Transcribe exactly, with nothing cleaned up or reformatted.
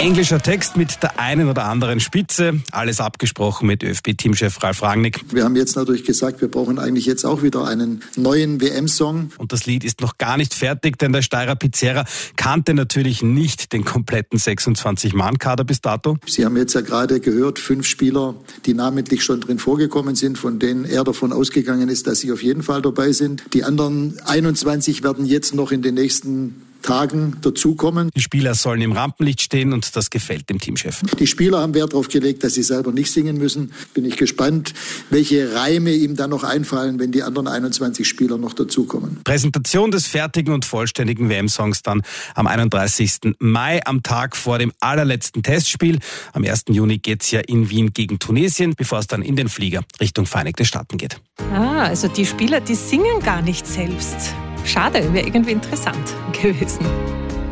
Englischer Text mit der einen oder anderen Spitze. Alles abgesprochen mit ÖFB-Teamchef Ralf Rangnick. Wir haben jetzt natürlich gesagt, wir brauchen eigentlich jetzt auch wieder einen neuen W M-Song. Und das Lied ist noch gar nicht fertig, denn der Steirer Pizzerra kannte natürlich nicht den kompletten sechsundzwanzig-Mann-Kader bis dato. Sie haben jetzt ja gerade gehört, fünf Spieler, die namentlich schon drin vorgekommen sind, von denen er davon ausgegangen ist, dass sie auf jeden Fall dabei sind. Die anderen einundzwanzig werden jetzt noch in den nächsten Tagen dazukommen. Die Spieler sollen im Rampenlicht stehen und das gefällt dem Teamchef. Die Spieler haben Wert darauf gelegt, dass sie selber nicht singen müssen. Bin ich gespannt, welche Reime ihm dann noch einfallen, wenn die anderen einundzwanzig Spieler noch dazukommen. Präsentation des fertigen und vollständigen W M-Songs dann am einunddreißigsten Mai, am Tag vor dem allerletzten Testspiel. Am ersten Juni geht's ja in Wien gegen Tunesien, bevor es dann in den Flieger Richtung Vereinigte Staaten geht. Ah, also die Spieler, die singen gar nicht selbst. Schade, wäre irgendwie interessant gewesen.